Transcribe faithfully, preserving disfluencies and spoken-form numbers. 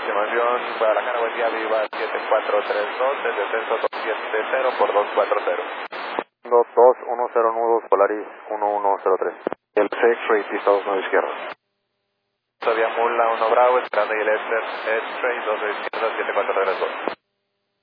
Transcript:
aproximación, Guadalajara, buen día, Viva siete cuatro tres dos, el descenso dos siete cero por dos cuatro cero. dos dos uno cero nudos, Polaris uno uno cero tres. El X-Ray, pista dos nueve izquierda. Todavía Mula uno Bravo, esperando y el X-Ray dos izquierda siete cuatro tres dos.